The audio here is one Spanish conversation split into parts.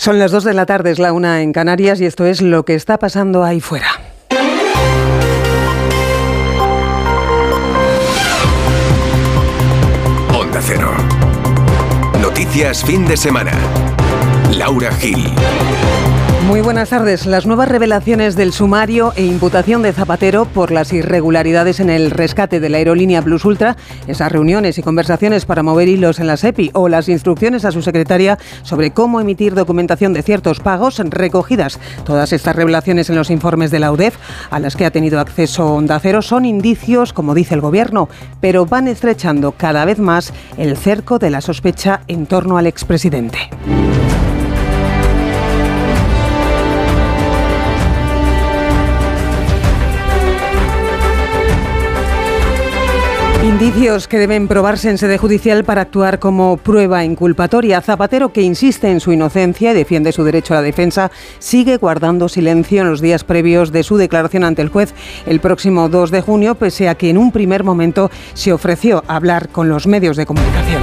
Son las 2 de la tarde, es la 1 en Canarias y esto es lo que está pasando ahí fuera. Onda Cero. Noticias fin de semana. Laura Gil. Muy buenas tardes. Las nuevas revelaciones del sumario e imputación de Zapatero por las irregularidades en el rescate de la aerolínea Plus Ultra, esas reuniones y conversaciones para mover hilos en la SEPI o las instrucciones a su secretaria sobre cómo emitir documentación de ciertos pagos recogidas. Todas estas revelaciones en los informes de la UDEF, a las que ha tenido acceso Onda Cero, son indicios, como dice el Gobierno, pero van estrechando cada vez más el cerco de la sospecha en torno al expresidente. Indicios que deben probarse en sede judicial para actuar como prueba inculpatoria. Zapatero, que insiste en su inocencia y defiende su derecho a la defensa, sigue guardando silencio en los días previos de su declaración ante el juez el próximo 2 de junio, pese a que en un primer momento se ofreció a hablar con los medios de comunicación.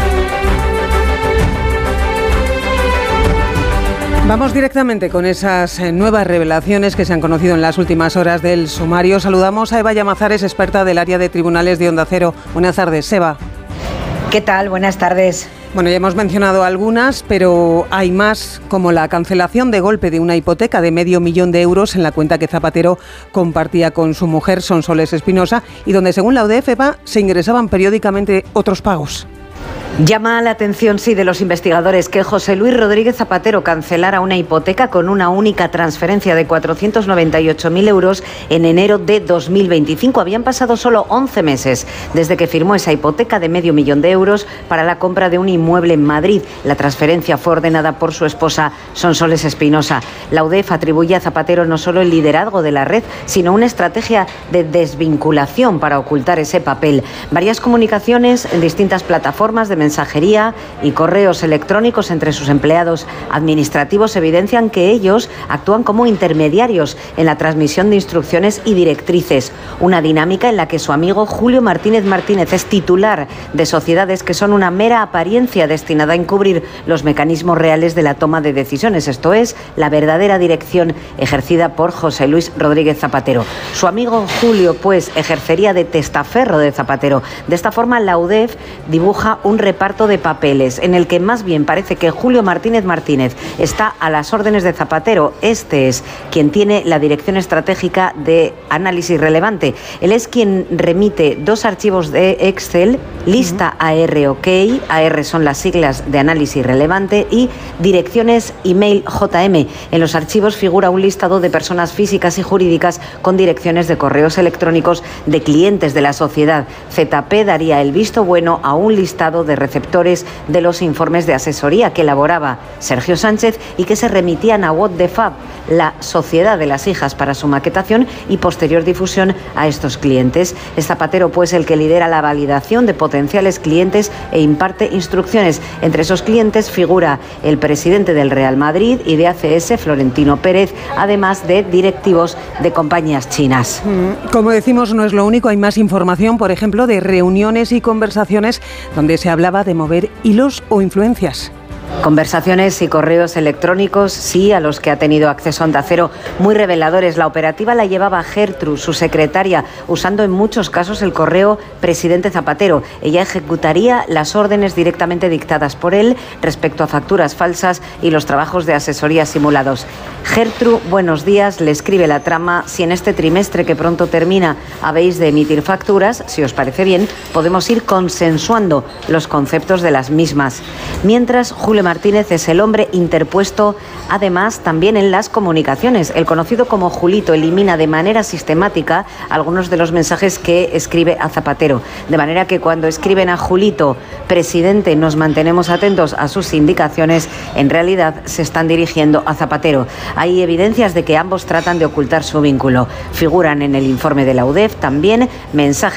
Vamos directamente con esas nuevas revelaciones que se han conocido en las últimas horas del sumario. Saludamos a Eva Llamazares, experta del área de tribunales de Onda Cero. Buenas tardes, Eva. ¿Qué tal? Buenas tardes. Bueno, ya hemos mencionado algunas, pero hay más, como la cancelación de golpe de una hipoteca de $500,000 en la cuenta que Zapatero compartía con su mujer, Sonsoles Espinosa, y donde, según la UDEF, Eva, se ingresaban periódicamente otros pagos. Llama la atención, sí, de los investigadores que José Luis Rodríguez Zapatero cancelara una hipoteca con una única transferencia de 498.000 euros en enero de 2025. Habían pasado solo 11 meses desde que firmó esa hipoteca de $500,000 para la compra de un inmueble en Madrid. La transferencia fue ordenada por su esposa, Sonsoles Espinosa. La UDEF atribuye a Zapatero no solo el liderazgo de la red, sino una estrategia de desvinculación para ocultar ese papel. Varias comunicaciones en distintas plataformas de mensajería y correos electrónicos entre sus empleados administrativos evidencian que ellos actúan como intermediarios en la transmisión de instrucciones y directrices, una dinámica en la que su amigo Julio Martínez Martínez es titular de sociedades que son una mera apariencia destinada a encubrir los mecanismos reales de la toma de decisiones, esto es, la verdadera dirección ejercida por José Luis Rodríguez Zapatero. Su amigo Julio, pues, ejercería de testaferro de Zapatero. De esta forma, la UDEF dibuja un reparto de papeles en el que más bien parece que Julio Martínez Martínez está a las órdenes de Zapatero. Este es quien tiene la dirección estratégica de análisis relevante. Él es quien remite 2 archivos de Excel, lista AR OK, AR son las siglas de análisis relevante, y direcciones email JM. En los archivos figura un listado de personas físicas y jurídicas con direcciones de correos electrónicos de clientes de la sociedad. ZP daría el visto bueno a un listado de receptores de los informes de asesoría que elaboraba Sergio Sánchez y que se remitían a What the Fab, la sociedad de las hijas, para su maquetación y posterior difusión a estos clientes. Es Zapatero, pues, el que lidera la validación de potenciales clientes e imparte instrucciones. Entre esos clientes figura el presidente del Real Madrid y de ACS, Florentino Pérez, además de directivos de compañías chinas. Como decimos, no es lo único, hay más información, por ejemplo, de reuniones y conversaciones donde se hablaba de mover hilos o influencias. Conversaciones y correos electrónicos, sí, a los que ha tenido acceso Onda Cero, muy reveladores. La operativa la llevaba Gertrude, su secretaria, usando en muchos casos el correo presidente Zapatero. Ella ejecutaría las órdenes directamente dictadas por él respecto a facturas falsas y los trabajos de asesoría simulados. Gertrude, buenos días, le escribe la trama: si en este trimestre que pronto termina habéis de emitir facturas, si os parece bien, podemos ir consensuando los conceptos de las mismas. Mientras, Julio Martínez es el hombre interpuesto, además, también en las comunicaciones. El conocido como Julito elimina de manera sistemática algunos de los mensajes que escribe a Zapatero. De manera que cuando escriben a Julito, presidente, nos mantenemos atentos a sus indicaciones, en realidad se están dirigiendo a Zapatero. Hay evidencias de que ambos tratan de ocultar su vínculo. Figuran en el informe de la UDEF también mensajes